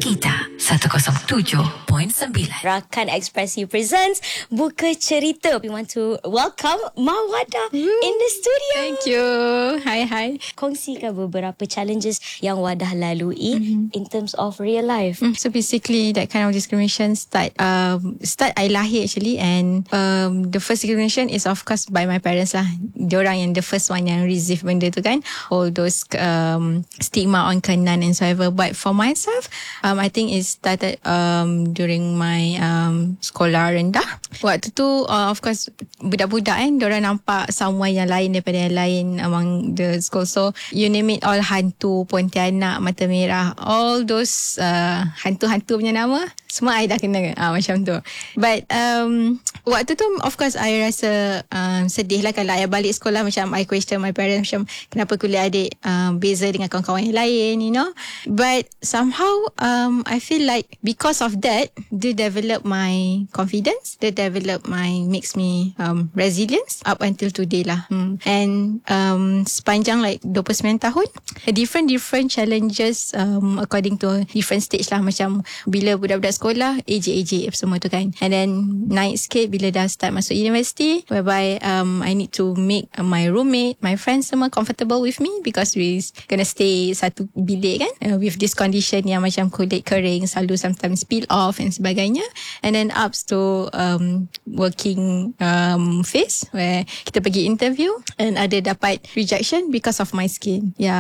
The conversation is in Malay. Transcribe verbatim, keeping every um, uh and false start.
Kita seratus tujuh perpuluhan sembilan. Rakan Ekspresi presents Buka Cerita. We want to welcome Mawada mm. in the studio. Thank you. Hi, hi. Kongsikan beberapa challenges yang Wadah lalui mm-hmm. in terms of real life. Mm. So basically, that kind of discrimination start um start I lahir actually, and um the first discrimination is of course by my parents lah. Diorang yang the first one yang receive benda tu kan, all those um stigma on kanan and so ever. But for myself, um I think it started um during my um sekolah rendah. Waktu tu uh, of course budak-budak kan, diorang nampak someone yang lain daripada yang lain among the school. So you name it, all hantu, pontianak, mata merah, all those uh, hantu-hantu punya nama, semua I dah kena uh, macam tu. But um waktu tu of course I rasa um, sedih lah kalau I balik sekolah, macam I question my parents macam kenapa kuliah adik um, beza dengan kawan-kawan yang lain, you know. But somehow um, I feel like because of that, they develop my confidence, they develop my, makes me um, resilience up until today lah. Hmm. And um, sepanjang like dua puluh sembilan tahun, different different challenges um, according to different stage lah. Macam bila budak-budak sekolah, A J A J semua tu kan. And then naik sikit bila dah start masuk university, whereby um, I need to make my roommate, my friends semua comfortable with me, because we gonna stay satu bilik kan, uh, with this condition yang macam kulit kering, selalu sometimes peel off and sebagainya. And then up to um, working um, phase where kita pergi interview and ada dapat rejection because of my skin. Yeah.